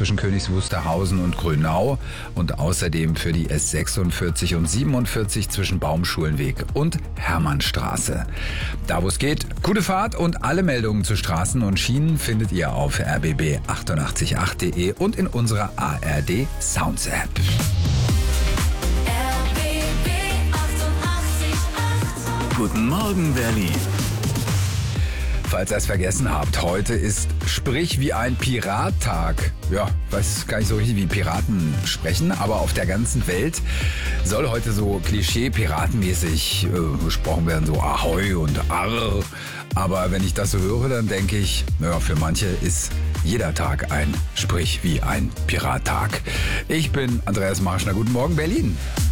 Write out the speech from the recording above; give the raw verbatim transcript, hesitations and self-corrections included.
zwischen Königs Wusterhausen und Grünau und außerdem für die S sechsundvierzig und siebenundvierzig zwischen Baumschulenweg und Hermannstraße. Da wo es geht, gute Fahrt und alle Meldungen zu Straßen und Schienen findet ihr auf r b b achtundachtzig punkt acht punkt de und in unserer A R D Sounds App. Guten Morgen, Berlin. Falls ihr es vergessen habt, heute ist Sprich wie ein Pirat-Tag. Ja, ich weiß gar nicht so richtig, wie Piraten sprechen, aber auf der ganzen Welt soll heute so Klischee-Piratenmäßig äh, gesprochen werden, so Ahoi und Arr. Aber wenn ich das so höre, dann denke ich, naja, für manche ist jeder Tag ein Sprich wie ein Pirat-Tag. Ich bin Andreas Marschner. Guten Morgen, Berlin.